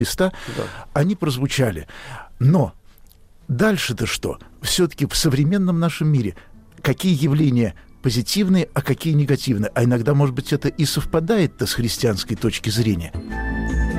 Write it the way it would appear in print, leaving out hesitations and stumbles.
Христа, Да. они прозвучали. Но дальше-то что? Все-таки в современном нашем мире какие явления позитивные, а какие негативные? А иногда, может быть, это и совпадает-то с христианской точки зрения.